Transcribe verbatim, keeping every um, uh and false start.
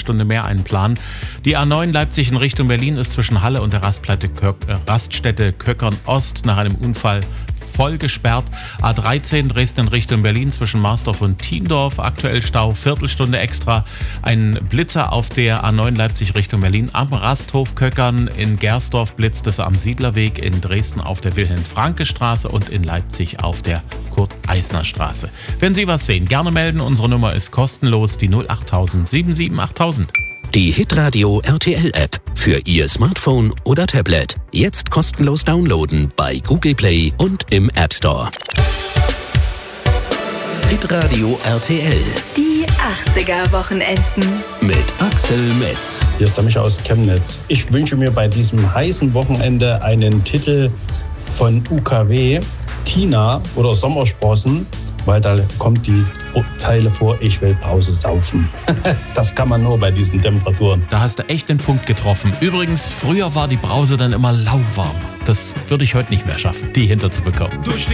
Viertelstunde mehr einplanen. Die A neun Leipzig in Richtung Berlin ist zwischen Halle und der Rastplatte Kök, äh, Raststätte Köckern Ost nach einem Unfall voll gesperrt. A dreizehn Dresden in Richtung Berlin zwischen Marsdorf und Thiendorf. Aktuell Stau, Viertelstunde extra. Ein Blitzer auf der A neun Leipzig Richtung Berlin am Rasthof Köckern. In Gersdorf blitzt es am Siedlerweg, in Dresden auf der Wilhelm-Franke-Straße und in Leipzig auf der Kurt-Eisner-Straße. Wenn Sie was sehen, gerne melden. Unsere Nummer ist kostenlos, die null acht tausend sieben sieben achttausend. Die Hitradio R T L-App für Ihr Smartphone oder Tablet. Jetzt kostenlos downloaden bei Google Play und im App Store. Hitradio R T L. Die achtziger-Wochenenden. Mit Axel Metz. Hier ist der Micha aus Chemnitz. Ich wünsche mir bei diesem heißen Wochenende einen Titel von U K W, Tina oder Sommersprossen, weil da kommt die Teile vor, ich will Brause saufen. Das kann man nur bei diesen Temperaturen. Da hast du echt den Punkt getroffen. Übrigens, früher war die Brause dann immer lauwarm. Das würde ich heute nicht mehr schaffen, die hinterzubekommen. Durch